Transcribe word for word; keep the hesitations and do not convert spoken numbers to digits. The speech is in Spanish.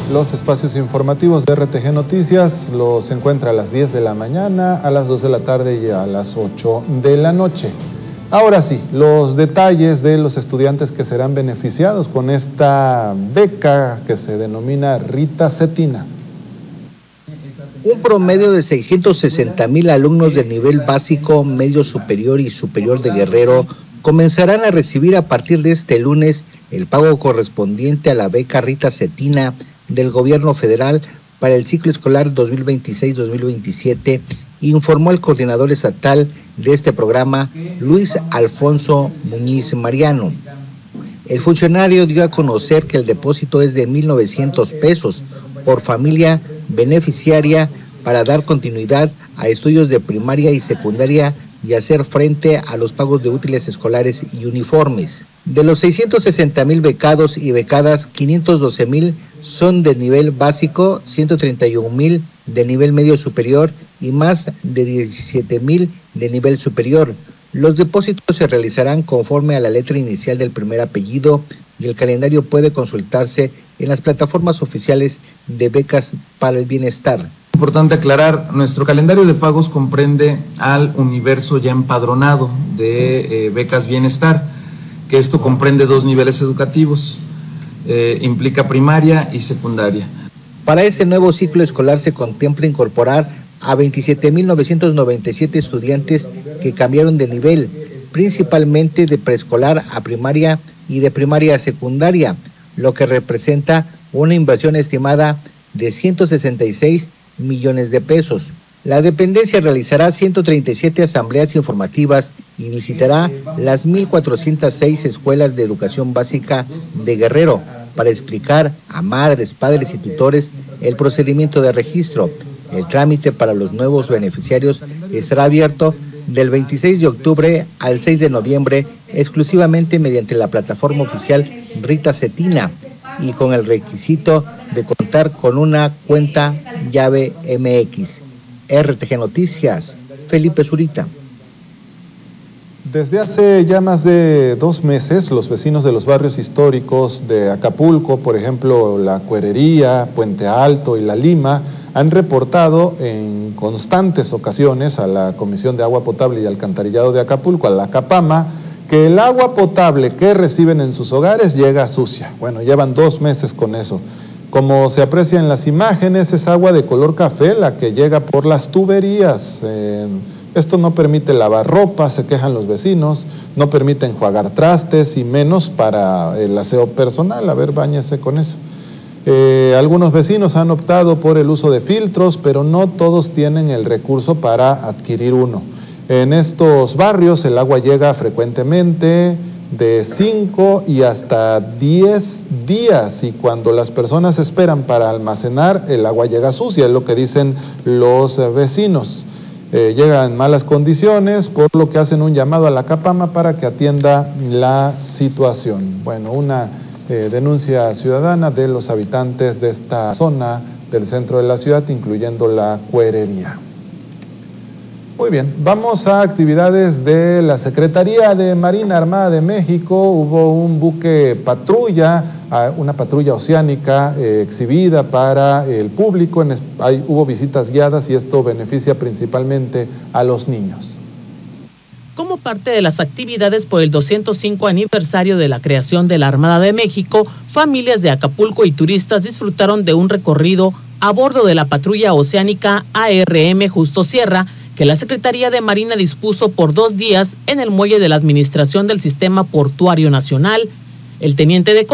Los espacios informativos de R T G Noticias los encuentra a las diez de la mañana, a las dos de la tarde y a las ocho de la noche. Ahora sí, los detalles de los estudiantes que serán beneficiados con esta beca que se denomina Rita Cetina. Un promedio de seiscientos sesenta mil alumnos de nivel básico, medio superior y superior de Guerrero comenzarán a recibir a partir de este lunes el pago correspondiente a la beca Rita Cetina del gobierno federal para el ciclo escolar dos mil veintiséis dos mil veintisiete, informó el coordinador estatal de este programa, Luis Alfonso Muñiz Mariano. El funcionario dio a conocer que el depósito es de mil novecientos pesos por familia beneficiaria para dar continuidad a estudios de primaria y secundaria y hacer frente a los pagos de útiles escolares y uniformes. De los seiscientos sesenta mil becados y becadas, quinientos doce mil son de nivel básico, ciento treinta y un mil de nivel medio superior y más de diecisiete mil de nivel superior. Los depósitos se realizarán conforme a la letra inicial del primer apellido y el calendario puede consultarse en las plataformas oficiales de Becas para el Bienestar. Importante aclarar, nuestro calendario de pagos comprende al universo ya empadronado de eh, Becas Bienestar, que esto comprende dos niveles educativos, eh, implica primaria y secundaria. Para este nuevo ciclo escolar se contempla incorporar a veintisiete mil novecientos noventa y siete estudiantes que cambiaron de nivel, principalmente de preescolar a primaria y de primaria a secundaria, lo que representa una inversión estimada de ciento sesenta y seis millones de pesos. La dependencia realizará ciento treinta y siete asambleas informativas y visitará las mil cuatrocientas seis escuelas de educación básica de Guerrero para explicar a madres, padres y tutores el procedimiento de registro. El trámite para los nuevos beneficiarios estará abierto del veintiséis de octubre al seis de noviembre exclusivamente mediante la plataforma oficial Rita Cetina y con el requisito de contar con una cuenta llave M X. R T G Noticias, Felipe Zurita. Desde hace ya más de dos meses, los vecinos de los barrios históricos de Acapulco, por ejemplo, La Cuerería, Puente Alto y La Lima, han reportado en constantes ocasiones a la Comisión de Agua Potable y Alcantarillado de Acapulco, a la CAPAMA, que el agua potable que reciben en sus hogares llega sucia. Bueno, llevan dos meses con eso. Como se aprecia en las imágenes, es agua de color café la que llega por las tuberías. Eh, esto no permite lavar ropa, se quejan los vecinos, no permite enjuagar trastes y menos para el aseo personal. A ver, báñese con eso. Eh, algunos vecinos han optado por el uso de filtros, pero no todos tienen el recurso para adquirir uno. En estos barrios el agua llega frecuentemente de cinco y hasta diez días y cuando las personas esperan para almacenar, el agua llega sucia, es lo que dicen los vecinos. Eh, llega en malas condiciones, por lo que hacen un llamado a la CAPAMA para que atienda la situación. Bueno, una eh, denuncia ciudadana de los habitantes de esta zona del centro de la ciudad, incluyendo La Cuerería. Muy bien, vamos a actividades de la Secretaría de Marina Armada de México. Hubo un buque patrulla, una patrulla oceánica eh, exhibida para el público. En, hay, hubo visitas guiadas y esto beneficia principalmente a los niños. Como parte de las actividades por el doscientos cinco aniversario de la creación de la Armada de México, familias de Acapulco y turistas disfrutaron de un recorrido a bordo de la patrulla oceánica A R M Justo Sierra, que la Secretaría de Marina dispuso por dos días en el muelle de la Administración del Sistema Portuario Nacional. El teniente de